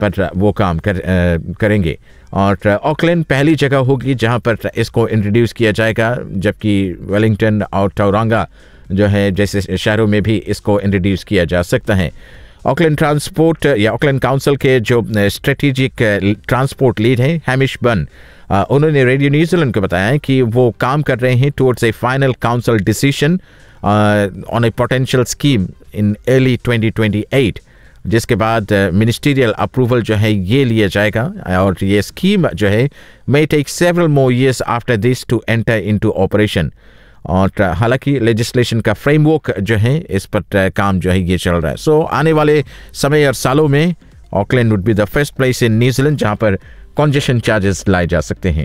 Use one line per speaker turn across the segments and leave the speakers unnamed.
पर वो काम करेंगे। और ऑकलैंड पहली जगह होगी जहां पर इसको इंट्रोड्यूस किया जाएगा, जबकि वेलिंगटन और टोरंगा जो है जैसे शहरों में भी इसको इंट्रोड्यूस किया जा सकता है। ऑकलैंड ट्रांसपोर्ट या ऑकलैंड काउंसिल के जो स्ट्रेटेजिक ट्रांसपोर्ट लीड हैं हैमिश बन, उन्होंने रेडियो न्यूजीलैंड को बताया कि वो काम कर रहे हैं towards A final council decision on A potential scheme in early 2028, जिसके बाद मिनिस्टीरियल अप्रूवल जो है ये लिया जाएगा और ये स्कीम जो है may take several more years after this to enter into operation. और हालांकि लेजिस्लेशन का फ्रेमवर्क जो है इस पर काम जो है ये चल रहा है। सो आने वाले समय और सालों में Auckland would be the first place in New Zealand जहां पर कंजेशन चार्जेस लाए जा सकते हैं।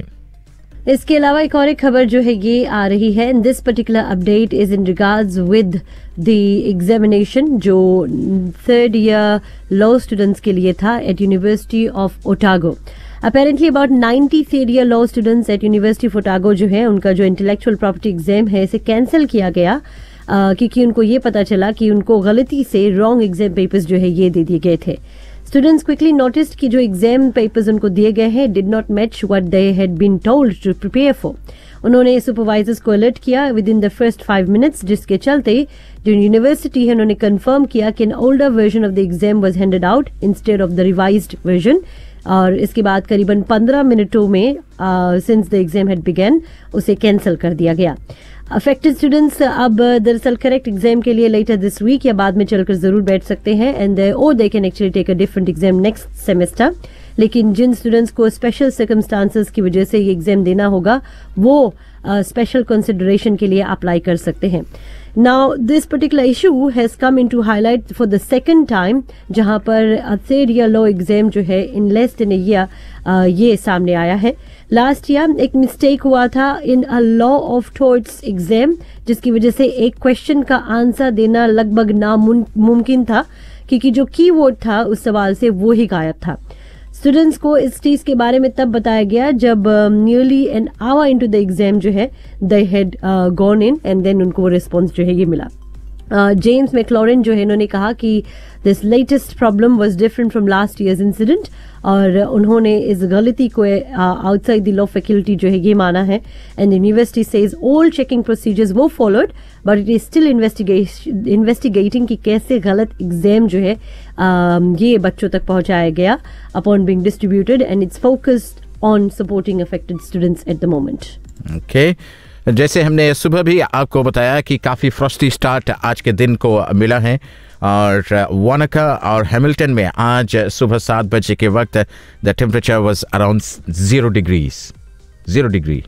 इसके अलावा एक और खबर जो है ये आ रही है, this particular update is in regards with the examination जो 3rd ईयर लॉ स्टूडेंट्स के लिए था eight university of Otago. Apparently about 90 3rd year law students eight university of Otago जो है उनका जो इंटेलेक्चुअल प्रॉपर्टी एग्जाम है इसे कैंसिल किया गया क्योंकि उनको ये पता चला कि उनको गलती से रॉन्ग एग्जाम पेपर्स जो है ये दे दिए गए थे। स्टूडेंट्स क्विकली नोटिस्ड कि जो एग्जाम पेपर्स उनको दिए गए हैं did not match what they had been told to prepare for. उन्होंने सुपरवाइजर्स को अलर्ट किया with in the first 5 minutes, जिसके चलते जो यूनिवर्सिटी है उन्होंने कंफर्म किया कि an older version of the exam was handed out instead of the revised version. और इसके बाद करीबन 15 मिनटों में since the exam had begun उसे कैंसिल कर दिया गया। अफेक्टेड स्टूडेंट्स अब दरअसल करेक्ट एग्जाम के लिए लेटर दिस वीक या बाद में चलकर जरूर बैठ सकते हैं एंड और they can actually take a different exam next semester. लेकिन जिन स्टूडेंट्स को स्पेशल सर्कमस्टांसेस की वजह से ये एग्जाम देना होगा वो स्पेशल कंसिडरेशन के लिए अप्लाई कर सकते हैं। Now this particular issue has come into highlight for the second time, जहां पर 3rd ईयर लॉ एग्जाम जो है in less than a year ये सामने आया है। लास्ट ईयर एक मिस्टेक हुआ था इन a law of torts exam, जिसकी वजह से एक क्वेश्चन का आंसर देना लगभग नामुमकिन था क्योंकि जो कीवर्ड था उस सवाल से वो ही गायब था। स्टूडेंट्स को इस चीज के बारे में तब बताया गया जब nearly an hour into the exam जो है they had gone in and then उनको वो रिस्पॉन्स जो है ये मिला। जेम्स मैक्लॉरेन जो है इन्होंने कहा कि this latest problem was different from last years incident और उन्होंने इस गलती को आउटसाइड द लॉ फैकल्टी जो है ये माना है and university says all checking procedures वो followed but it is still investigating कि कैसे गलत एग्जाम जो है ये बच्चों तक पहुंचाया गया upon being distributed and it's focused on supporting affected students at the moment.
Okay, जैसे हमने सुबह भी आपको बताया कि काफ़ी फ्रॉस्टी स्टार्ट आज के दिन को मिला है और वानका और हैमिल्टन में आज सुबह 7 बजे के वक्त the temperature was around 0 degree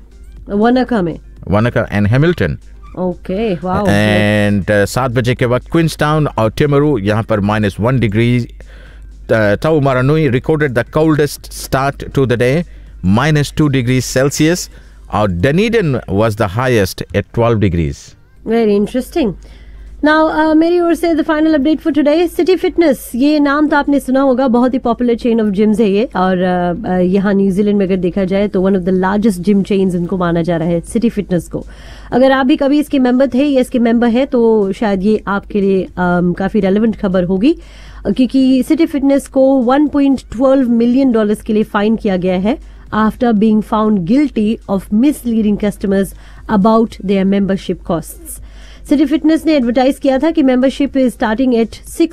वानका and Hamilton.
Okay, wow.
And 7 बजे के वक्त क्वींसटाउन और टिमरू यहाँ पर -1 degree. Taumarunui recorded the coldest start to the day, -2 degrees Celsius. और Dunedin was the highest at 12 degrees.
Very interesting. Now, मेरी ओर से the final update for today, City Fitness. ये नाम तो आपने सुना होगा, बहुत ही पॉपुलर चेन ऑफ जिम्स है ये और यहाँ न्यूजीलैंड में अगर देखा जाए तो one of the largest gym chains इनको माना जा रहा है सिटी फिटनेस को। अगर आप भी कभी इसके मेंबर थे या इसके मेंबर है तो शायद ये आपके लिए काफी रेलेवेंट खबर होगी क्योंकि सिटी फिटनेस को $1.12 मिलियन के लिए फाइन किया गया है after being found guilty of misleading customers about their membership costs. City Fitness ने एडवर्टाइज किया था कि membership is starting at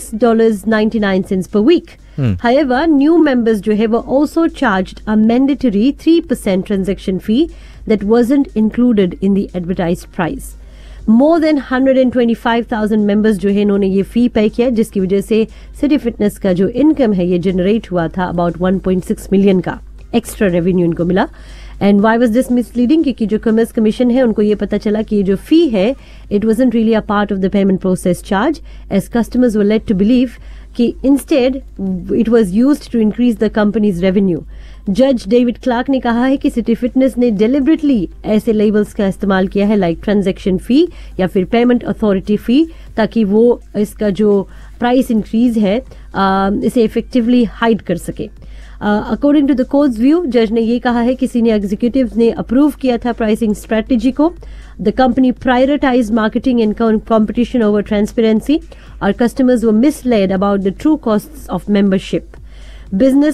$6.99 per week. However, new members जो है वो also charged a mandatory 3% transaction fee that wasn't included in the advertised price. More than 125,000 members जो है इन्होंने ये फी पे किया जिसकी वजह से City Fitness का जो इनकम है ये जनरेट हुआ था about 1.6 मिलियन का एक्स्ट्रा रेवेन्यू इनको मिला। And why was this misleading क्योंकि जो कॉमर्स कमीशन है उनको ये पता चला कि ये जो फी है it wasn't really a part of the payment process charge as customers were led to believe कि instead it was used to increase the companies revenue. जज डेविड क्लार्क ने कहा है कि सिटी फिटनेस ने डेलिबरेटली ऐसे लेबल्स का इस्तेमाल किया है लाइक ट्रांजैक्शन फी या फिर पेमेंट अथॉरिटी फी ताकि वो इसका जो प्राइस इंक्रीज है इसे इफेक्टिवली हाइड कर सके। According to the courts view जज ने ये कहा है कि सीनियर एग्जीक्यूटिव्स ने अप्रूव किया था प्राइसिंग स्ट्रेटेजी को। The company prioritise marketing and competition over transparency और customers were misled about the true costs of membership. Business